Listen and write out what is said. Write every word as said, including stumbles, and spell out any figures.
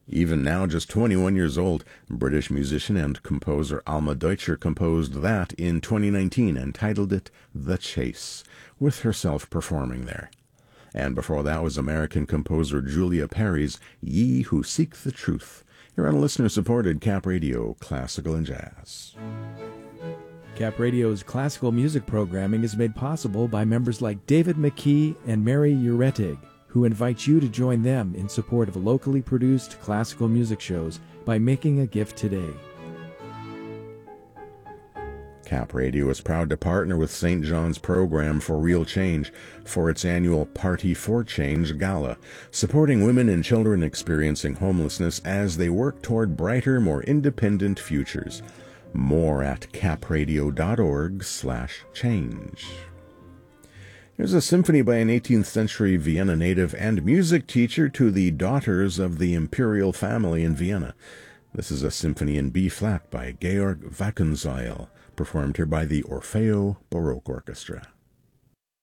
Even now just twenty-one years old, British musician and composer Alma Deutscher composed that in twenty nineteen and titled it The Chase, with herself performing there. And before that was American composer Julia Perry's Ye Who Seek the Truth, here on listener-supported Cap Radio Classical and Jazz. Cap Radio's classical music programming is made possible by members like David McKee and Mary Uretig, who invite you to join them in support of locally produced classical music shows by making a gift today. Cap Radio is proud to partner with Saint John's Program for Real Change for its annual Party for Change Gala, supporting women and children experiencing homelessness as they work toward brighter, more independent futures. More at capradio.org slash change. Here's a symphony by an eighteenth century Vienna native and music teacher to the daughters of the imperial family in Vienna. This is a symphony in B-flat by Georg Wagenseil, performed here by the Orfeo Baroque Orchestra.